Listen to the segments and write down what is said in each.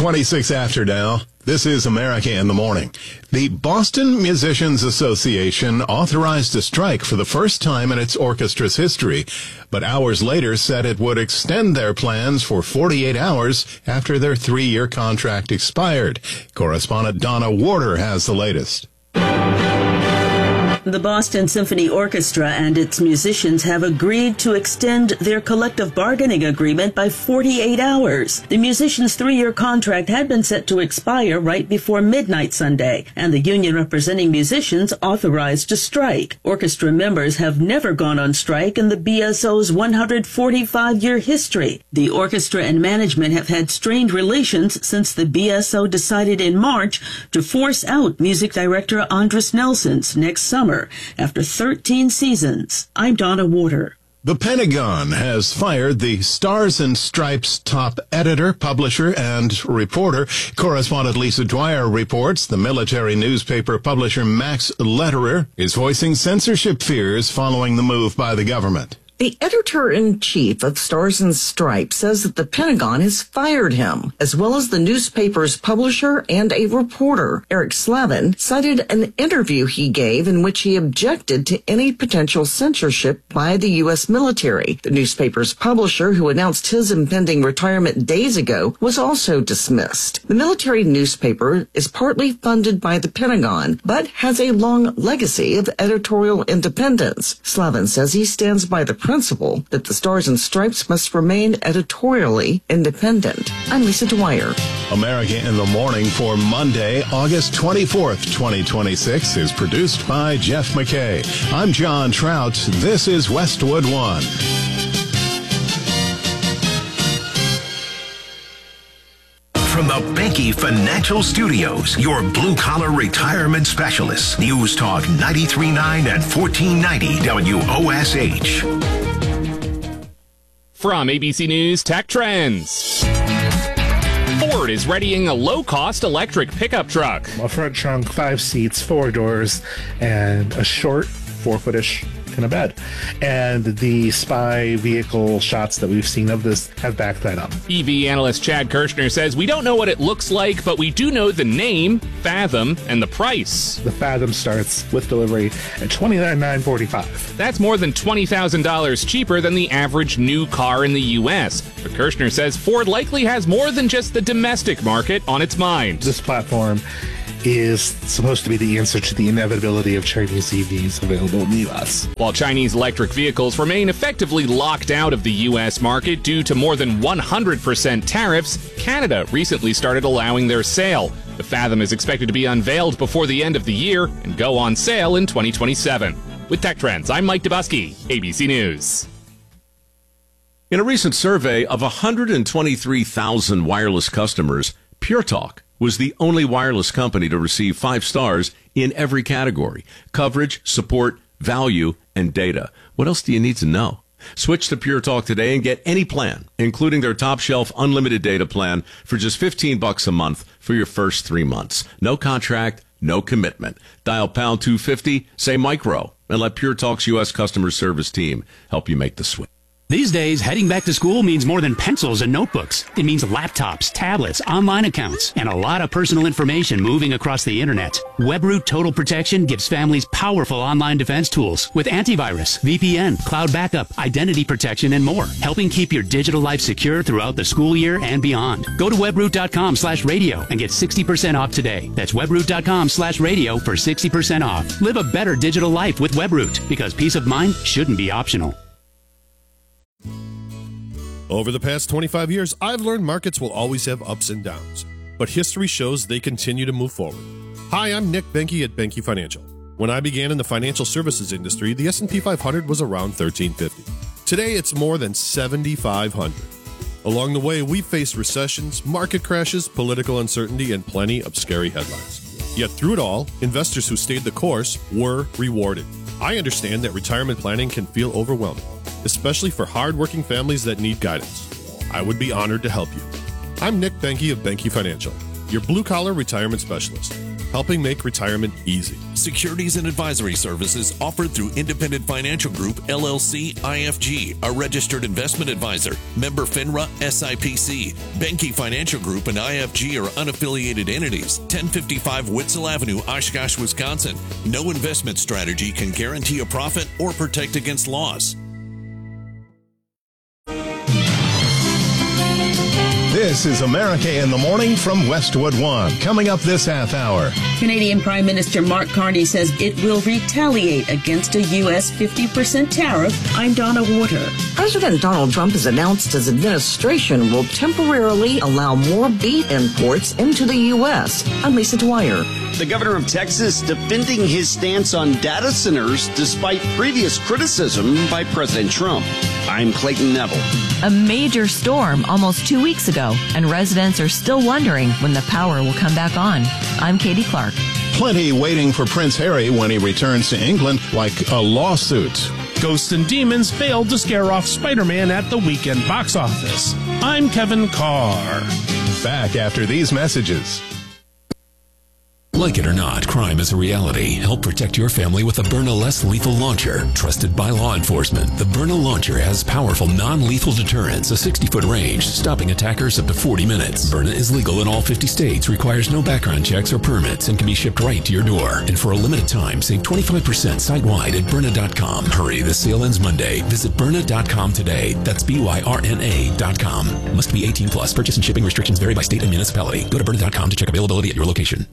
26 after now. This is America in the Morning. The Boston Musicians Association authorized a strike for the first time in its orchestra's history, but hours later said it would extend their plans for 48 hours after their 3-year contract expired. Correspondent Donna Warder has the latest. The Boston Symphony Orchestra and its musicians have agreed to extend their collective bargaining agreement by 48 hours. The musicians' 3-year contract had been set to expire right before midnight Sunday, and the union representing musicians authorized a strike. Orchestra members have never gone on strike in the BSO's 145-year history. The orchestra and management have had strained relations since the BSO decided in March to force out music director Andris Nelsons next summer. After 13 seasons. I'm Donna Warder. The Pentagon has fired the Stars and Stripes top editor, publisher, and reporter. Correspondent Lisa Dwyer reports the military newspaper publisher Max Lederer is voicing censorship fears following the move by the government. The editor-in-chief of Stars and Stripes says that the Pentagon has fired him, as well as the newspaper's publisher and a reporter. Eric Slavin cited an interview he gave in which he objected to any potential censorship by the U.S. military. The newspaper's publisher, who announced his impending retirement days ago, was also dismissed. The military newspaper is partly funded by the Pentagon, but has a long legacy of editorial independence. Slavin says he stands by the principle that the Stars and Stripes must remain editorially independent. I'm Lisa Dwyer. America in the Morning for Monday, August 24th, 2026 is produced by Jeff McKay. I'm John Trout. This is Westwood One. From the Benke Financial Studios, your blue-collar retirement specialists. News Talk 93.9 and 1490 WOSH. From ABC News Tech Trends. Ford is readying a low-cost electric pickup truck. A front trunk, 5 seats, 4 doors, and a short 4-foot-ish kind of bed. And the spy vehicle shots that we've seen of this have backed that up. EV analyst Chad Kirshner says, we don't know what it looks like, but we do know the name, Fathom, and the price. The Fathom starts with delivery at $29,945. That's more than $20,000 cheaper than the average new car in the U.S. But Kirshner says Ford likely has more than just the domestic market on its mind. This platform is supposed to be the answer to the inevitability of Chinese EVs available in the U.S. While Chinese electric vehicles remain effectively locked out of the U.S. market due to more than 100% tariffs, Canada recently started allowing their sale. The Fathom is expected to be unveiled before the end of the year and go on sale in 2027. With Tech Trends, I'm Mike Dubusky, ABC News. In a recent survey of 123,000 wireless customers, Pure Talk was the only wireless company to receive 5 stars in every category: coverage, support, value, and data. What else do you need to know? Switch to Pure Talk today and get any plan, including their top shelf unlimited data plan, for just $15 a month for your first 3 months. No contract, no commitment. Dial pound 250, say micro, and let Pure Talk's U.S. customer service team help you make the switch. These days, heading back to school means more than pencils and notebooks. It means laptops, tablets, online accounts, and a lot of personal information moving across the internet. WebRoot Total Protection gives families powerful online defense tools with antivirus, VPN, cloud backup, identity protection, and more, helping keep your digital life secure throughout the school year and beyond. Go to webroot.com/radio and get 60% off today. That's webroot.com/radio for 60% off. Live a better digital life with WebRoot, because peace of mind shouldn't be optional. Over the past 25 years, I've learned markets will always have ups and downs, but history shows they continue to move forward. Hi, I'm Nick Benke at Benke Financial. When I began in the financial services industry, the S&P 500 was around 1350. Today, it's more than 7,500. Along the way, we've faced recessions, market crashes, political uncertainty, and plenty of scary headlines. Yet through it all, investors who stayed the course were rewarded. I understand that retirement planning can feel overwhelming, especially for hard-working families that need guidance. I would be honored to help you. I'm Nick Benke of Benke Financial, your blue-collar retirement specialist, helping make retirement easy. Securities and advisory services offered through Independent Financial Group, LLC, IFG, a registered investment advisor. Member FINRA, SIPC. Benke Financial Group and IFG are unaffiliated entities. 1055 Witzel Avenue, Oshkosh, Wisconsin. No investment strategy can guarantee a profit or protect against loss. This is America in the Morning from Westwood One. Coming up this half hour. Canadian Prime Minister Mark Carney says it will retaliate against a U.S. 50% tariff. I'm Donna Water. President Donald Trump has announced his administration will temporarily allow more beef imports into the U.S. I'm Lisa Dwyer. The governor of Texas defending his stance on data centers despite previous criticism by President Trump. I'm Clayton Neville. A major storm almost 2 weeks ago, and residents are still wondering when the power will come back on. I'm Katie Clark. Plenty waiting for Prince Harry when he returns to England, like a lawsuit. Ghosts and Demons failed to scare off Spider-Man at the weekend box office. I'm Kevin Carr. Back after these messages. Like it or not, crime is a reality. Help protect your family with the Byrna Less Lethal Launcher. Trusted by law enforcement, the Byrna Launcher has powerful non-lethal deterrence, a 60-foot range, stopping attackers up to 40 minutes. Byrna is legal in all 50 states, requires no background checks or permits, and can be shipped right to your door. And for a limited time, save 25% site-wide at Byrna.com. Hurry, the sale ends Monday. Visit Byrna.com today. That's BYRNA.com. Must be 18 plus. Purchase and shipping restrictions vary by state and municipality. Go to Byrna.com to check availability at your location.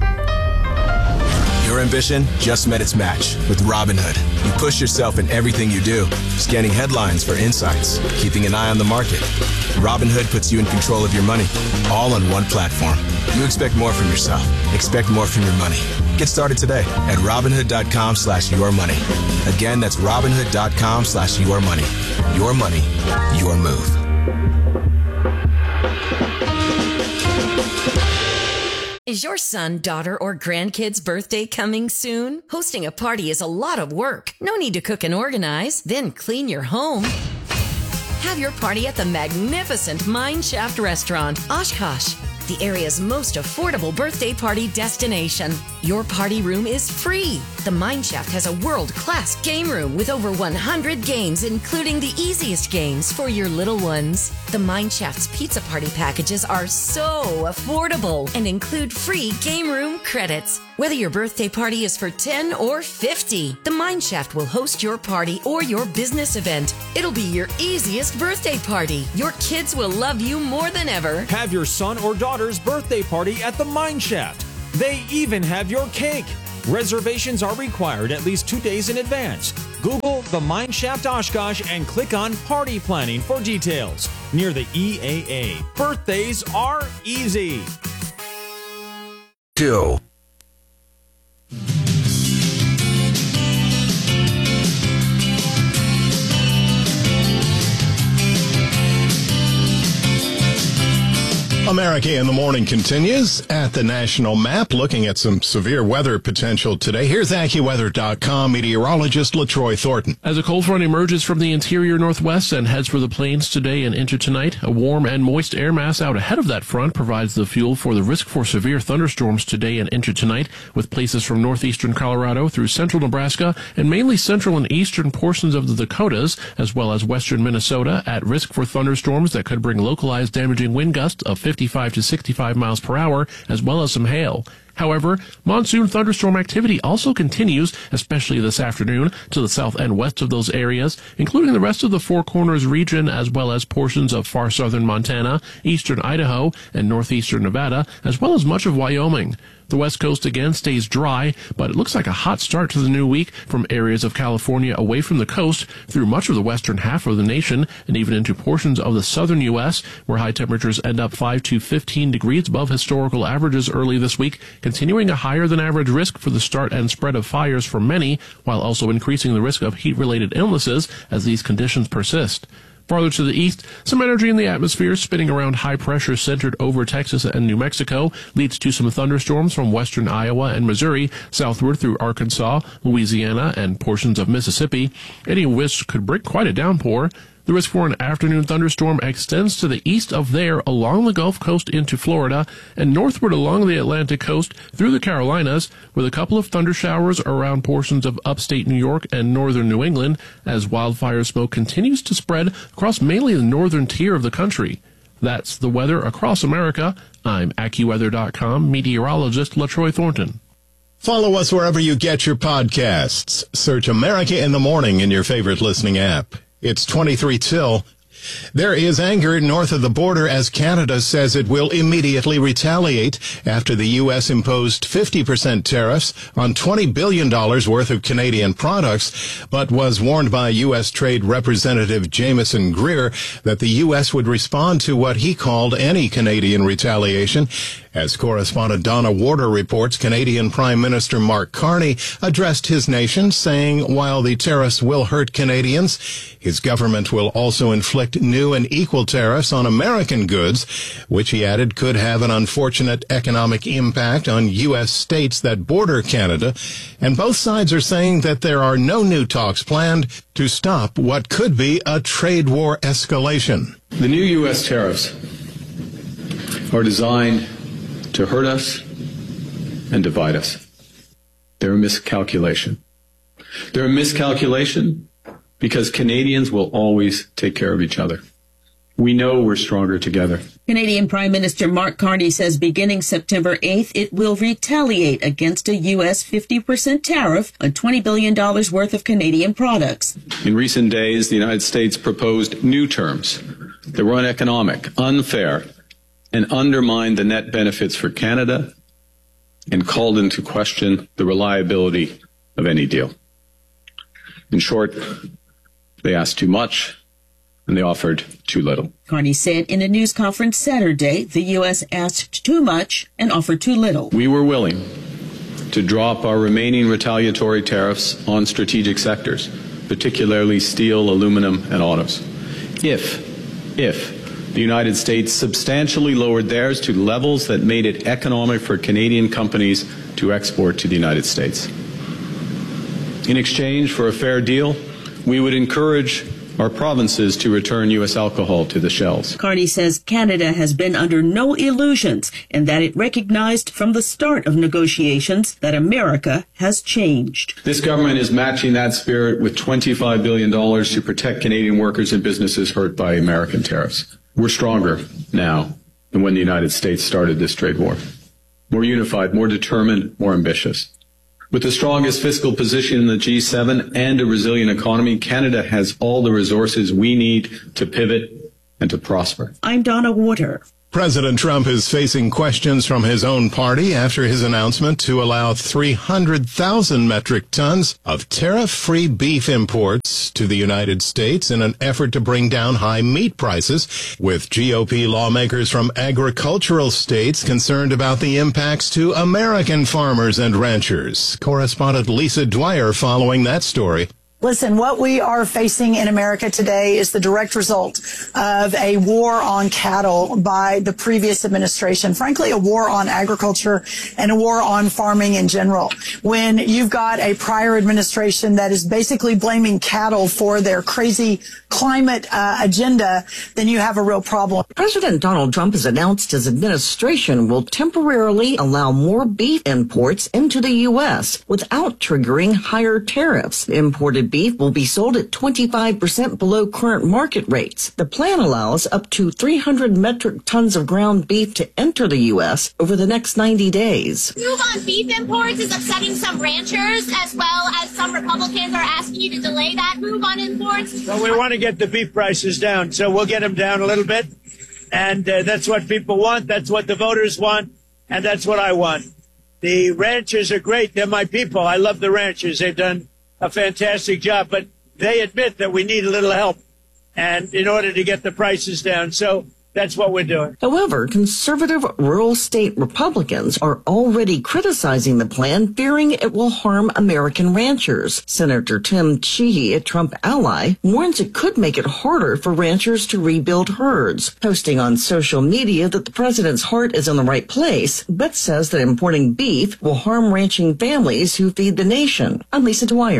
Your ambition just met its match with Robinhood. You push yourself in everything you do, scanning headlines for insights, keeping an eye on the market. Robinhood puts you in control of your money, all on one platform. You expect more from yourself. Expect more from your money. Get started today at Robinhood.com/yourmoney. Again, that's Robinhood.com/yourmoney. Your money, your move. Is your son, daughter, or grandkid's birthday coming soon? Hosting a party is a lot of work. No need to cook and organize, then clean your home. Have your party at the magnificent Mine Shaft Restaurant, Oshkosh, the area's most affordable birthday party destination. Your party room is free. The Mine Shaft has a world-class game room with over 100 games, including the easiest games for your little ones. The Mine Shaft's pizza party packages are so affordable and include free game room credits. Whether your birthday party is for 10 or 50, the Mine Shaft will host your party or your business event. It'll be your easiest birthday party. Your kids will love you more than ever. Have your son or daughter's birthday party at the Mine Shaft. They even have your cake. Reservations are required at least 2 days in advance. Google the Mine Shaft Oshkosh and click on Party Planning for details. Near the EAA. Birthdays are easy. 2. America in the Morning continues at the national map, looking at some severe weather potential today. Here's AccuWeather.com meteorologist LaTroy Thornton. As a cold front emerges from the interior northwest and heads for the plains today and into tonight, a warm and moist air mass out ahead of that front provides the fuel for the risk for severe thunderstorms today and into tonight, with places from northeastern Colorado through central Nebraska and mainly central and eastern portions of the Dakotas, as well as western Minnesota, at risk for thunderstorms that could bring localized damaging wind gusts of 55 to 65 miles per hour, as well as some hail. However, monsoon thunderstorm activity also continues, especially this afternoon, to the south and west of those areas, including the rest of the Four Corners region, as well as portions of far southern Montana, eastern Idaho, and northeastern Nevada, as well as much of Wyoming. The West Coast again stays dry, but it looks like a hot start to the new week from areas of California away from the coast through much of the western half of the nation and even into portions of the southern U.S., where high temperatures end up 5 to 15 degrees above historical averages early this week, continuing a higher than average risk for the start and spread of fires for many, while also increasing the risk of heat-related illnesses as these conditions persist. Farther to the east, some energy in the atmosphere spinning around high pressure centered over Texas and New Mexico leads to some thunderstorms from western Iowa and Missouri southward through Arkansas, Louisiana, and portions of Mississippi, any of which could bring quite a downpour. The risk for an afternoon thunderstorm extends to the east of there along the Gulf Coast into Florida and northward along the Atlantic coast through the Carolinas, with a couple of thunder showers around portions of upstate New York and northern New England as wildfire smoke continues to spread across mainly the northern tier of the country. That's the weather across America. I'm AccuWeather.com meteorologist LaTroy Thornton. Follow us wherever you get your podcasts. Search America in the Morning in your favorite listening app. It's 23 till. There is anger north of the border as Canada says it will immediately retaliate after the U.S. imposed 50% tariffs on $20 billion worth of Canadian products, but was warned by U.S. Trade Representative Jameson Greer that the U.S. would respond to what he called any Canadian retaliation. As correspondent Donna Warder reports, Canadian Prime Minister Mark Carney addressed his nation, saying while the tariffs will hurt Canadians, his government will also inflict new and equal tariffs on American goods, which he added could have an unfortunate economic impact on U.S. states that border Canada. And both sides are saying that there are no new talks planned to stop what could be a trade war escalation. The new U.S. tariffs are designed to hurt us and divide us. They're a miscalculation. They're a miscalculation because Canadians will always take care of each other. We know we're stronger together. Canadian Prime Minister Mark Carney says beginning September 8th, it will retaliate against a U.S. 50% tariff on $20 billion worth of Canadian products. In recent days, the United States proposed new terms that were uneconomic, unfair, and undermined the net benefits for Canada and called into question the reliability of any deal. In short, they asked too much and they offered too little. Carney said in a news conference Saturday, the U.S. asked too much and offered too little. We were willing to drop our remaining retaliatory tariffs on strategic sectors, particularly steel, aluminum, and autos, if the United States substantially lowered theirs to levels that made it economic for Canadian companies to export to the United States. In exchange for a fair deal, we would encourage our provinces to return U.S. alcohol to the shelves. Carney says Canada has been under no illusions and that it recognized from the start of negotiations that America has changed. This government is matching that spirit with $25 billion to protect Canadian workers and businesses hurt by American tariffs. We're stronger now than when the United States started this trade war. More unified, more determined, more ambitious. With the strongest fiscal position in the G7 and a resilient economy, Canada has all the resources we need to pivot and to prosper. I'm Donna Warder. President Trump is facing questions from his own party after his announcement to allow 300,000 metric tons of tariff-free beef imports to the United States in an effort to bring down high meat prices, with GOP lawmakers from agricultural states concerned about the impacts to American farmers and ranchers. Correspondent Lisa Dwyer following that story. Listen, what we are facing in America today is the direct result of a war on cattle by the previous administration. Frankly, a war on agriculture and a war on farming in general. When you've got a prior administration that is basically blaming cattle for their crazy climate agenda, then you have a real problem. President Donald Trump has announced his administration will temporarily allow more beef imports into the U.S. without triggering higher tariffs. Imported beef will be sold at 25% below current market rates. The plan allows up to 300 metric tons of ground beef to enter the U.S. over the next 90 days. Move on beef imports is upsetting some ranchers, as well as some Republicans are asking you to delay that move on imports. Well, we want to get the beef prices down, so we'll get them down a little bit. And that's what people want. That's what the voters want. And that's what I want. The ranchers are great. They're my people. I love the ranchers. They've done a fantastic job, but they admit that we need a little help and in order to get the prices down. So that's what we're doing. However, conservative rural state Republicans are already criticizing the plan, fearing it will harm American ranchers. Senator Tim Sheehy, a Trump ally, warns it could make it harder for ranchers to rebuild herds, posting on social media that the president's heart is in the right place, but says that importing beef will harm ranching families who feed the nation. I'm Lisa Dwyer.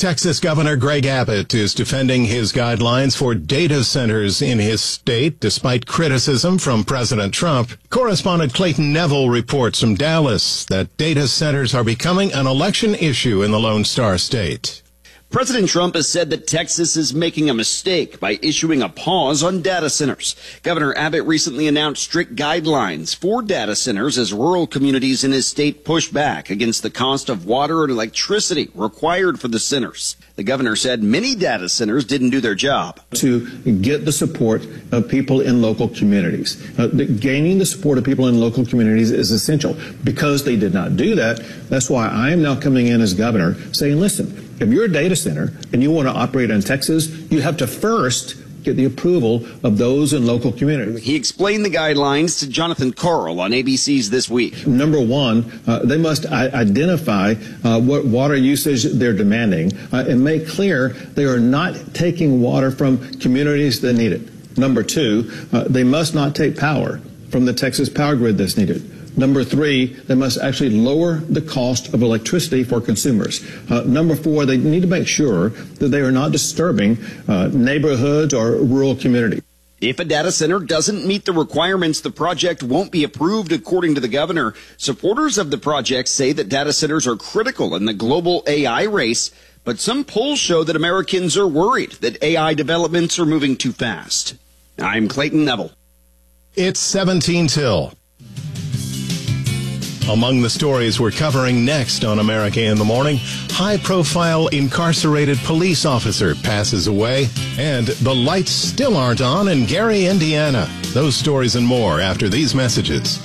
Texas Governor Greg Abbott is defending his guidelines for data centers in his state despite criticism from President Trump. Correspondent Clayton Neville reports from Dallas that data centers are becoming an election issue in the Lone Star State. President Trump has said that Texas is making a mistake by issuing a pause on data centers. Governor Abbott recently announced strict guidelines for data centers as rural communities in his state push back against the cost of water and electricity required for the centers. The governor said many data centers didn't do their job. To get the support of people in local communities. Gaining the support of people in local communities is essential. Because they did not do that, that's why I am now coming in as governor saying, listen, if you're a data center and you want to operate in Texas, you have to first get the approval of those in local communities. He explained the guidelines to Jonathan Karl on ABC's This Week. Number one, they must identify what water usage they're demanding and make clear they are not taking water from communities that need it. Number two, they must not take power from the Texas power grid that's needed. Number three, they must actually lower the cost of electricity for consumers. Number four, they need to make sure that they are not disturbing neighborhoods or rural communities. If a data center doesn't meet the requirements, the project won't be approved, according to the governor. Supporters of the project say that data centers are critical in the global AI race, but some polls show that Americans are worried that AI developments are moving too fast. I'm Clayton Neville. It's 17 till. Among the stories we're covering next on America in the Morning, high-profile incarcerated police officer passes away, and the lights still aren't on in Gary, Indiana. Those stories and more after these messages.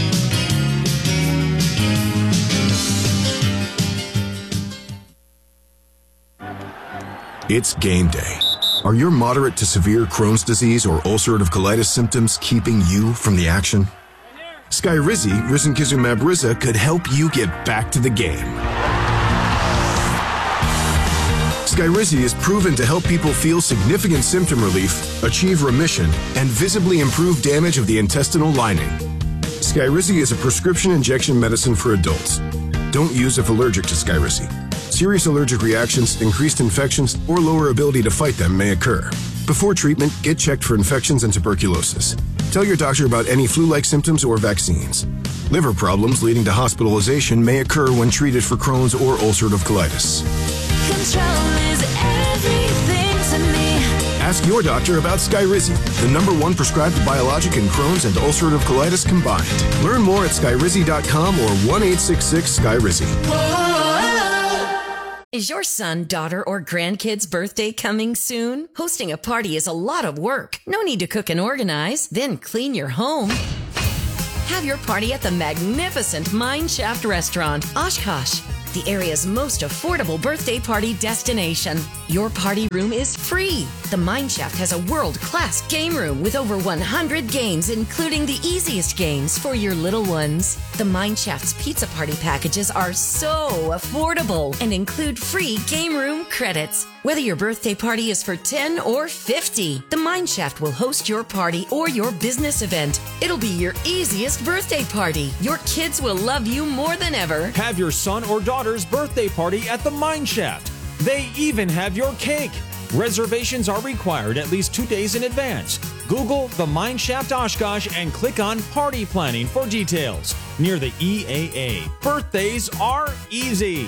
It's game day. Are your moderate to severe Crohn's disease or ulcerative colitis symptoms keeping you from the action? Skyrizi, risankizumab Riza, could help you get back to the game. Skyrizi is proven to help people feel significant symptom relief, achieve remission, and visibly improve damage of the intestinal lining. Skyrizi is a prescription injection medicine for adults. Don't use if allergic to Skyrizi. Serious allergic reactions, increased infections, or lower ability to fight them may occur. Before treatment, get checked for infections and tuberculosis. Tell your doctor about any flu-like symptoms or vaccines. Liver problems leading to hospitalization may occur when treated for Crohn's or ulcerative colitis. Control is everything to me. Ask your doctor about Skyrizi, the #1 prescribed biologic in Crohn's and ulcerative colitis combined. Learn more at skyrizi.com or 1-866-SKYRIZI. Is your son, daughter, or grandkid's birthday coming soon? Hosting a party is a lot of work. No need to cook and organize, then clean your home. Have your party at the magnificent Mine Shaft Restaurant, Oshkosh, the area's most affordable birthday party destination. Your party room is free. The Mine Shaft has a world-class game room with over 100 games, including the easiest games for your little ones. The Mine Shaft's pizza party packages are so affordable and include free game room credits. Whether your birthday party is for 10 or 50, the Mine Shaft will host your party or your business event. It'll be your easiest birthday party. Your kids will love you more than ever. Have your son or daughter's birthday party at the Mine Shaft. They even have your cake. Reservations are required at least 2 days in advance. Google the Mine Shaft Oshkosh and click on Party Planning for details. Near the EAA. Birthdays are easy.